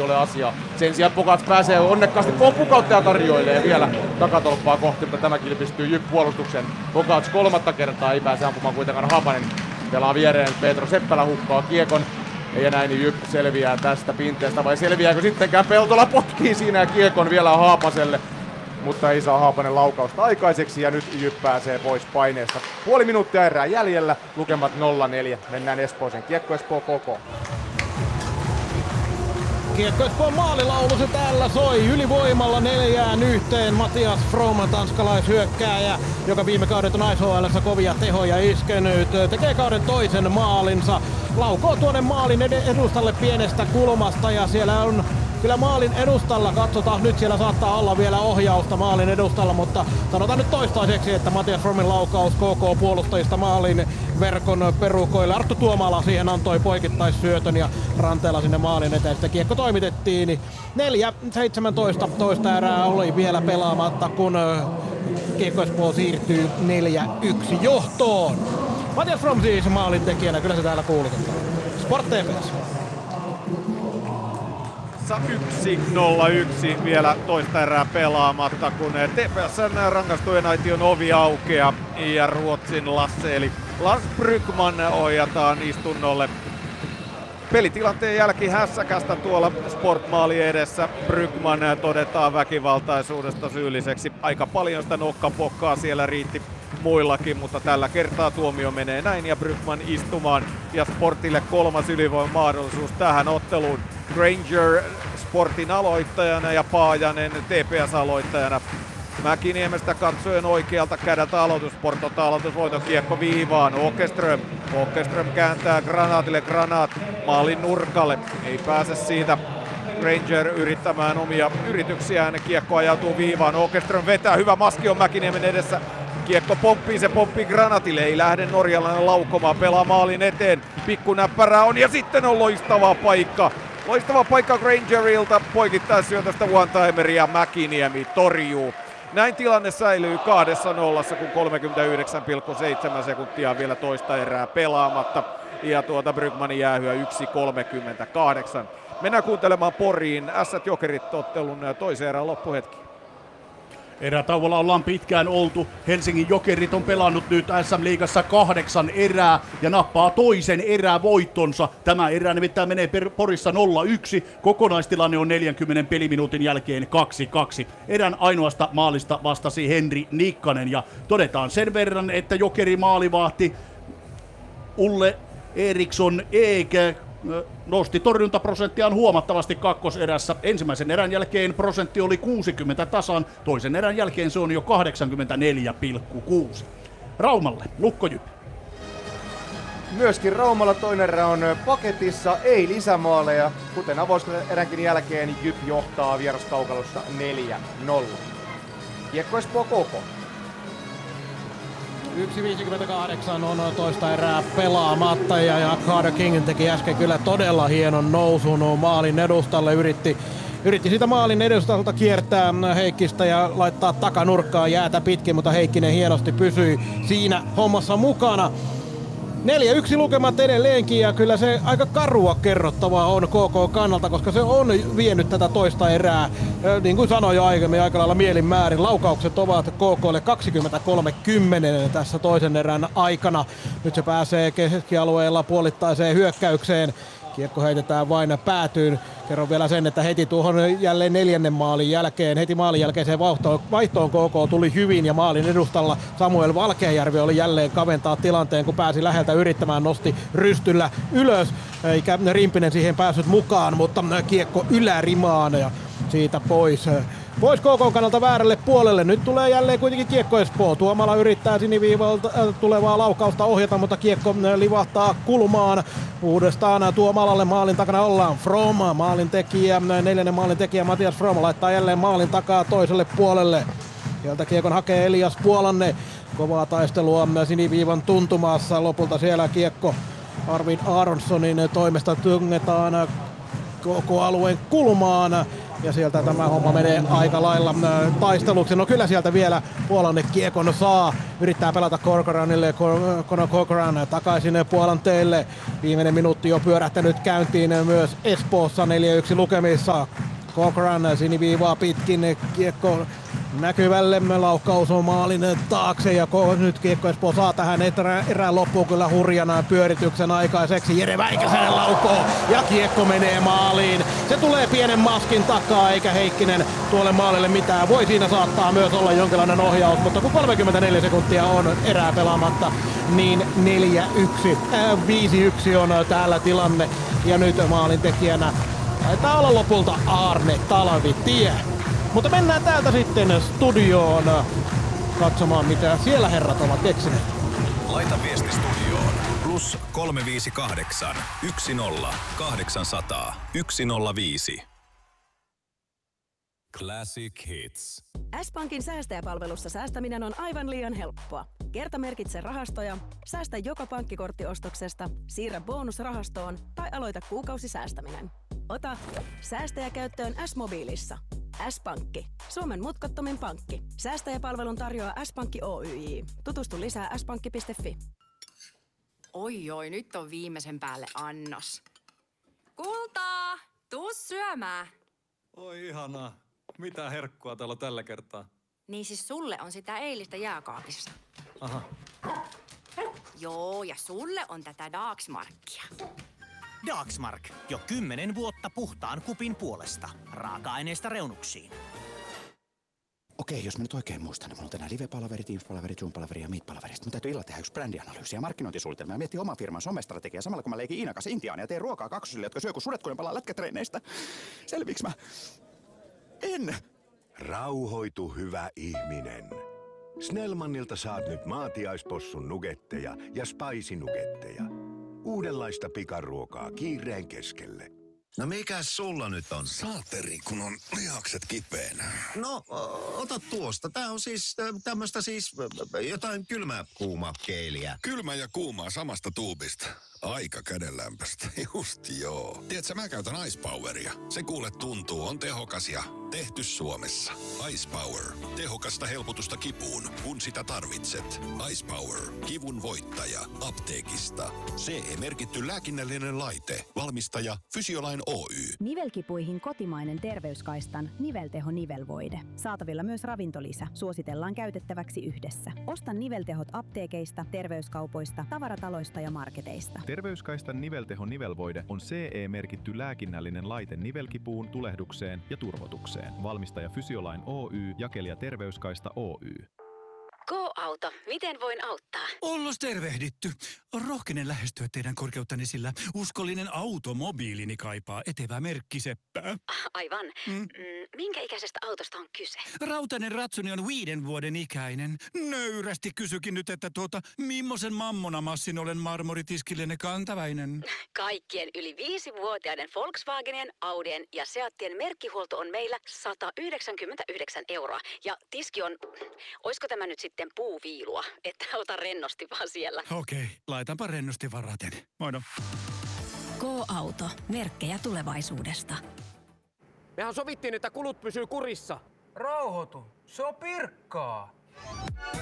ole asiaa. Sen sijaan Pokats pääsee onnekkaasti pompukautta ja tarjoilee vielä takatolppaa kohti, mutta tämä kilpistyy Jyp puolustuksen. Pokats kolmatta kertaa ei pääse ampumaan kuitenkaan. Haapanen pelaa viereen, Petro Seppälä hukkaa kiekon. Ja näin niin Jyp selviää tästä pinteestä, vai selviääkö sittenkään? Peltola potkii siinä ja kiekon vielä Haapaselle. Mutta ei saa Haapanen laukausta aikaiseksi ja nyt Jyp pääsee pois paineesta. Puoli minuuttia erää jäljellä, lukemat 0-4. Mennään Espooseen. Kiekko Espoo KK. Kiekko Espoon maalilaulu se täällä soi ylivoimalla 4-1. Matias From, tanskalaishyökkääjä, joka viime kaudet on ISHL:ssä kovia tehoja iskenyt, tekee kauden toisen maalinsa. Laukoo tuonne maalin edustalle pienestä kulmasta ja siellä on kyllä maalin edustalla, katsotaan nyt, siellä saattaa olla vielä ohjausta maalin edustalla, mutta sanotaan nyt toistaiseksi, että Matias Fromin laukaus KK-puolustajista maalin verkon perukoille. Arttu Tuomala siihen antoi poikittaissyötön ja Ranteella sinne maalin eteen sitten kiekko toimitettiin. 4-17 toista erää oli vielä pelaamatta, kun Kiekko Espoo siirtyy 4-1 johtoon. Matias From siis maalintekijänä, kyllä se täällä kuulutetaan. Sport TPS. 1-0-1 vielä toista erää pelaamatta, kun TPS:n rangaistujen aition ovi aukeaa ja Ruotsin Lasse eli Lars Brygman ohjataan istunnolle. Pelitilanteen jälkihässäkästä tuolla sportmaali edessä. Brygman todetaan väkivaltaisuudesta syylliseksi. Aika paljon sitä nokkapokkaa siellä riitti muillakin, mutta tällä kertaa tuomio menee näin ja Brygman istumaan. Ja Sportille kolmas ylivoiman mahdollisuus tähän otteluun. Granger Sportin aloittajana ja Paajanen TPS-aloittajana. Mäkiniemestä katsoen oikealta kädeltä aloitus, Sport ottaa aloitusvoiton, kiekko viivaan, Åkerström kääntää Granaatille, Granaat maalin nurkalle, ei pääse siitä Granger yrittämään omia yrityksiään, kiekko ajautuu viivaan, Åkerström vetää, hyvä maski on Mäkiniemen edessä, kiekko pomppii, se pomppii Granaatille, ei lähde norjalainen laukomaan, pelaa maalin eteen, pikkunäppärää on ja sitten on loistava paikka. Loistava paikka Grangerilta, poikittaisyötöstä one-timeria Mäkiniemi torjuu. Näin tilanne säilyy 2-0, kun 39,7 sekuntia on vielä toista erää pelaamatta. Ja Brygmanin jäähyä 1.38. Mennään kuuntelemaan Poriin Ässät-Jokerit ottelun toisen erän loppuhetki. Erätauolla ollaan pitkään oltu. Helsingin Jokerit on pelannut nyt SM-liigassa 8 erää ja nappaa toisen erävoittonsa. Tämä erä nimittäin menee Porissa 0-1. Kokonaistilanne on 40 peliminuutin jälkeen 2-2. Erän ainoasta maalista vastasi Henri Nikkanen ja todetaan sen verran, että Jokeri maalivahti Ulle Eriksson Eek nosti torjuntaprosenttiaan huomattavasti kakkoserässä. Ensimmäisen erän jälkeen prosentti oli 60 tasan, toisen erän jälkeen se on jo 84,6. Raumalle, Lukko Jyp. Myöskin Raumalla toinen erä on paketissa, ei lisämaaleja. Kuten avauseränkin jälkeen Jyp johtaa vieraskaukalossa 4-0. Kiekko Espoo KK. 1.58 on toista erää pelaamatta ja Carter King teki äsken kyllä todella hienon nousun maalin edustalle. Yritti sitä maalin edustalta kiertää Heikkistä ja laittaa takanurkkaan jäätä pitkin, mutta Heikkinen hienosti pysyi siinä hommassa mukana. 4-1 lukemat edelleenkin ja kyllä se aika karua kerrottavaa on KK kannalta, koska se on vienyt tätä toista erää. Niin kuin sanoin jo aiemmin, aika lailla mielin määrin. Laukaukset ovat KKlle 23-10 tässä toisen erän aikana. Nyt se pääsee keskialueella puolittaiseen hyökkäykseen. Kiekko heitetään vain päätyyn. Kerron vielä sen, että heti tuohon jälleen neljännen maalin jälkeen, heti maalin jälkeiseen vaihtoon KK tuli hyvin ja maalin edustalla Samuel Valkeajärvi oli jälleen kaventaa tilanteen, kun pääsi läheltä yrittämään, nosti rystyllä ylös, eikä Rimpinen siihen päässyt mukaan, mutta kiekko ylärimaan ja siitä pois KK kannalta väärälle puolelle. Nyt tulee jälleen kuitenkin kiekko Espoo. Tuomala yrittää siniviivalta tulevaa laukausta ohjata, mutta kiekko livahtaa kulmaan. Uudestaan Tuomalalle maalin takana ollaan. From, maalintekijä, neljännen maalintekijä Matias From laittaa jälleen maalin takaa toiselle puolelle. Sieltä kiekon hakee Elias Puolanne. Kovaa taistelua siniviivan tuntumassa. Lopulta siellä kiekko Arvid Aronsonin toimesta tungetaan koko alueen kulmaan. Ja sieltä tämä homma menee aika lailla taisteluksi. No kyllä sieltä vielä Puolan kiekon saa. Yrittää pelata Corcoranille. Conor Corcoran takaisin Puolan teille. Viimeinen minuutti jo pyörähtänyt käyntiin myös Espoossa 4-1 lukemissa. Corcoran siniviivaa pitkin, kiekko näkyvälle, laukaus on maalin taakse ja nyt kiekko Espoo saa tähän erään loppuun kyllä hurjana pyörityksen aikaiseksi. Jere Väikäsen laukoo ja kiekko menee maaliin. Se tulee pienen maskin takaa eikä Heikkinen tuolle maalille mitään. Voi siinä saattaa myös olla jonkinlainen ohjaus, mutta kun 34 sekuntia on erää pelaamatta, niin 5-1 on täällä tilanne ja nyt maalin tekijänä taitaa olla lopulta Aarne Talvitie. Mutta mennään täältä sitten studioon katsomaan, mitä siellä herrat ovat keksineet. Laita viesti studioon. Plus 358 10 800 105. Classic Hits. S-Pankin säästäjäpalvelussa säästäminen on aivan liian helppoa. Kertamerkitse rahastoja, säästä joka pankkikontiostoksesta, siirrä bonusrahastoon tai aloita kuukausisäästäminen. Ota säästäjä käyttöön S-mobiilissa. S-Pankki. Suomen mutkattomin pankki. Säästäjäpalvelun tarjoaa S-Pankki Oyj. Tutustu lisää s-pankki.fi. Oi, nyt on viimeisen päälle annos. Kultaa, tuu syömään. Oi ihanaa. Mitä herkkua täällä on tällä kertaa? Niin siis sulle on sitä eilistä jääkaapissa. Aha. Joo, ja sulle on tätä Dagsmarkia. Dagsmark. Jo 10 vuotta puhtaan kupin puolesta. Raaka-aineista reunuksiin. Okei, jos mä nyt oikein muistan, niin mulla on tänään live-palaverit, Teams-palaverit, Zoom-palaverit ja Meet-palaverit. Mun täytyy illalla tehdä yksi brändianalyysi ja markkinointisuunnitelma ja miettiä oman firman somestrategiaa samalla kun mä leikin Iinakas Intiaania ja teen ruokaa kaksosille, jotka syö kun sudet, kun ne palaa lätkätreeneistä. Selviiks mä? En! Rauhoitu, hyvä ihminen. Snellmanilta saat nyt maatiaispossun nugetteja ja spicy-nugetteja. Uudenlaista pikaruokaa kiireen keskelle. No mikäs sulla nyt on? Saatteri, kun on lihakset kipeänä. No, ota tuosta. Tää on siis tämmöstä siis jotain kylmää kuumaa keiliä. Kylmä ja kuumaa samasta tuubista. Aika kädenlämpöstä. Just joo. Tiedätkö, mä käytän Ice Poweria. Se kuule tuntuu, on tehokas ja tehty Suomessa. Ice Power. Tehokasta helpotusta kipuun, kun sitä tarvitset. Ice Power. Kivun voittaja. Apteekista. CE-merkitty lääkinnällinen laite. Valmistaja Fysiolain Oy. Nivelkipuihin kotimainen terveyskaistan nivelteho nivelvoide. Saatavilla myös ravintolisä. Suositellaan käytettäväksi yhdessä. Osta niveltehot apteekeista, terveyskaupoista, tavarataloista ja marketeista. Terveyskaistan nivelteho nivelvoide on CE-merkitty lääkinnällinen laite nivelkipuun, tulehdukseen ja turvotukseen. Valmistaja Fysiolain Oy, jakelija Terveyskaista Oy. Go-auto. Miten voin auttaa? Ollos tervehditty. Rohkenen lähestyä teidän korkeuttanne, sillä uskollinen automobiilini kaipaa etevää merkkiseppää. Aivan. Minkä ikäisestä autosta on kyse? Rautainen ratsuni on 5 vuoden ikäinen. Nöyrästi kysykin nyt, että mimmosen mammonamassin olen marmoritiskillenne kantaväinen. Kaikkien yli 5-vuotiaiden Volkswagenien, Audien ja Seattien merkkihuolto on meillä 199 €. Ja tiski on, oisko tämä nyt sitten puuviilua, että ota rennosti vaan siellä. Okei, laitanpa rennosti varaten. Moido. Go-auto. Merkkejä tulevaisuudesta. Mehän sovittiin, että kulut pysyy kurissa. Rauhoitu. Se on pirkkaa.